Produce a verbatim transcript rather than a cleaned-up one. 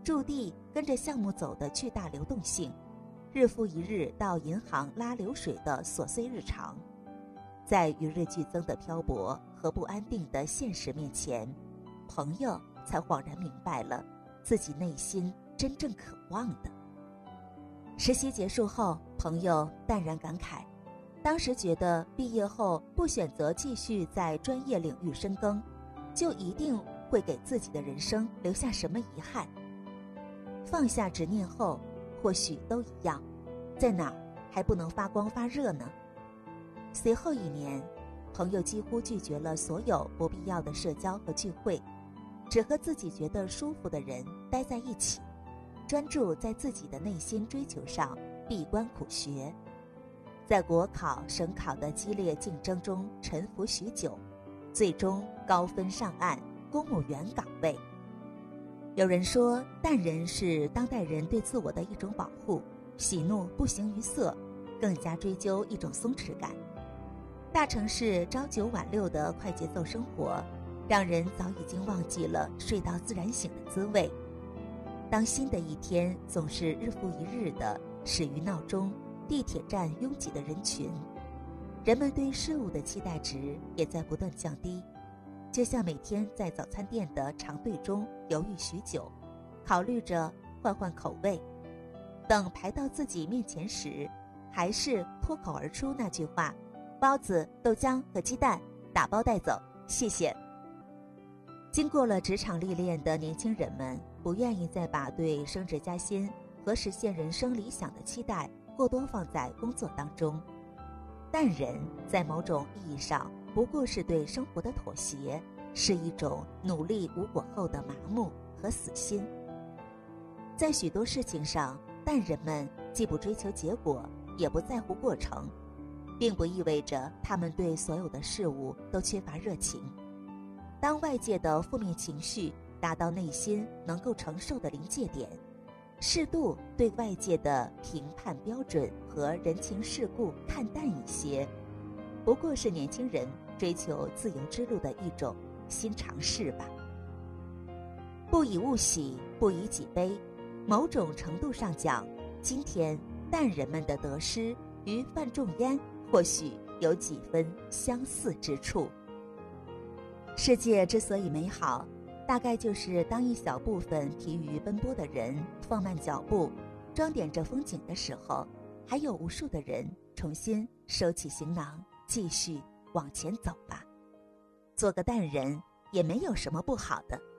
驻地跟着项目走的巨大流动性，日复一日到银行拉流水的琐碎日常，在与日俱增的漂泊和不安定的现实面前，朋友才恍然明白了自己内心真正渴望的。实习结束后，朋友淡然感慨，当时觉得毕业后不选择继续在专业领域深耕，就一定会给自己的人生留下什么遗憾。放下执念后，或许都一样，在哪儿还不能发光发热呢？随后一年，朋友几乎拒绝了所有不必要的社交和聚会，只和自己觉得舒服的人待在一起，专注在自己的内心追求上，闭关苦学，在国考、省考的激烈竞争中沉浮许久，最终高分上岸，公务员岗位。有人说，淡人是当代人对自我的一种保护，喜怒不形于色，更加追究一种松弛感。大城市朝九晚六的快节奏生活，让人早已经忘记了睡到自然醒的滋味。当新的一天总是日复一日的始于闹钟、地铁站拥挤的人群，人们对事物的期待值也在不断降低。就像每天在早餐店的长队中犹豫许久，考虑着换换口味，等排到自己面前时，还是脱口而出那句话：包子、豆浆和鸡蛋，打包带走，谢谢。经过了职场历练的年轻人们，不愿意再把对升职加薪和实现人生理想的期待过多放在工作当中。淡人在某种意义上不过是对生活的妥协，是一种努力无果后的麻木和死心。在许多事情上，淡人们既不追求结果，也不在乎过程，并不意味着他们对所有的事物都缺乏热情。当外界的负面情绪达到内心能够承受的临界点，适度对外界的评判标准和人情世故看淡一些，不过是年轻人追求自由之路的一种新尝试吧。不以物喜，不以己悲，某种程度上讲，今天淡人们的得失与范仲淹或许有几分相似之处。世界之所以美好，大概就是当一小部分疲于奔波的人放慢脚步，装点着风景的时候，还有无数的人重新收起行囊，继续往前走吧。做个淡人也没有什么不好的。